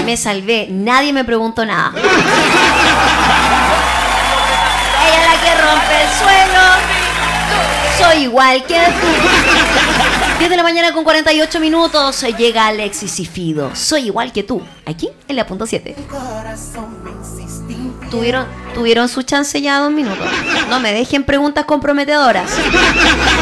Me salvé, nadie me preguntó nada. Ella es la que rompe el suelo. Soy igual que tú. 10 de la mañana con 48 minutos. Llega Alexis y Fido. Soy igual que tú. Aquí en la punto 7. Tuvieron su chance ya 2 minutos. No me dejen preguntas comprometedoras.